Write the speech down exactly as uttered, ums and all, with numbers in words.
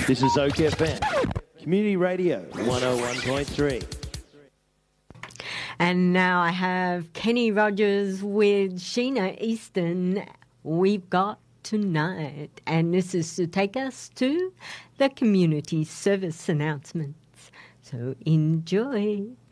This is Oak F M, Community Radio one oh one point three. And now I have Kenny Rogers with Sheena Easton. We've got tonight. And this is to take us to the community service announcements. So enjoy.